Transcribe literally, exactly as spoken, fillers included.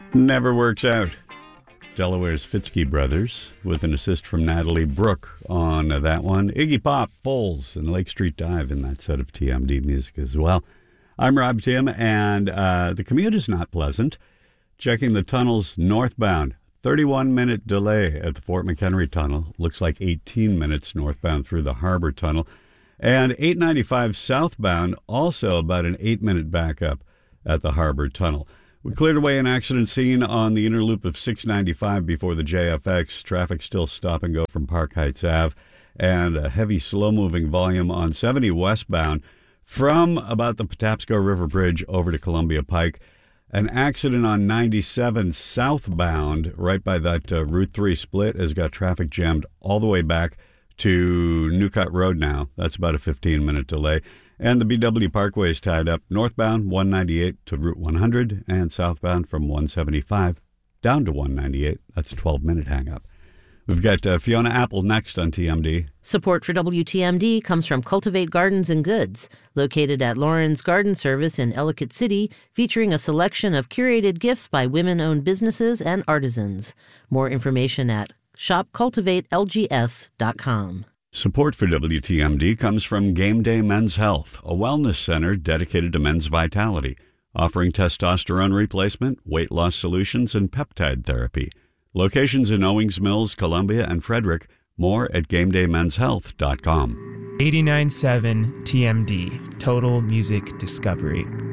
Never works out. Delaware's Fitzky Brothers, with an assist from Natalie Brooke on that one. Iggy Pop, Foals, and Lake Street Dive in that set of T M D music as well. I'm Rob Tim, and uh, the commute is not pleasant. Checking the tunnels northbound, thirty-one minute delay at the Fort McHenry Tunnel. Looks like eighteen minutes northbound through the Harbor Tunnel. And eight ninety-five southbound, also about an eight minute backup at the Harbor Tunnel. We cleared away an accident scene on the inner loop of six ninety-five before the J F X. Traffic still stop and go from Park Heights Avenue, and a heavy slow-moving volume on seventy westbound from about the Patapsco River Bridge over to Columbia Pike. An accident on ninety-seven southbound right by that uh, Route three split has got traffic jammed all the way back to Newcut Road now. That's about a fifteen minute delay. And the B W Parkway is tied up northbound one ninety-eight to Route one hundred and southbound from one seventy-five down to one ninety-eight. That's a twelve minute hang-up. We've got uh, Fiona Apple next on T M D. Support for W T M D comes from Cultivate Gardens and Goods, located at Lauren's Garden Service in Ellicott City, featuring a selection of curated gifts by women-owned businesses and artisans. More information at shop cultivate L G S dot com. Support for W T M D comes from Game Day Men's Health, a wellness center dedicated to men's vitality, offering testosterone replacement, weight loss solutions, and peptide therapy. Locations in Owings Mills, Columbia, and Frederick. More at game day men's health dot com. eighty-nine point seven T M D, Total Music Discovery.